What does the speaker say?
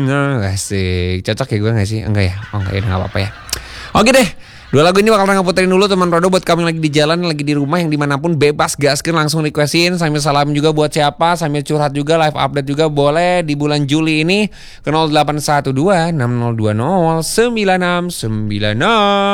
Asik. Cocok ya gue gak sih? Enggak ya? Oh enggak ya, gak apa-apa ya. Oke deh, 2 lagu ini bakal Rangga puterin dulu teman Rodo. Buat kamu yang lagi di jalan, lagi di rumah, yang dimanapun bebas gaskeun, langsung requestin. Sambil salam juga buat siapa, sambil curhat juga, live update juga boleh di bulan Juli ini ke 0812 6020 9696.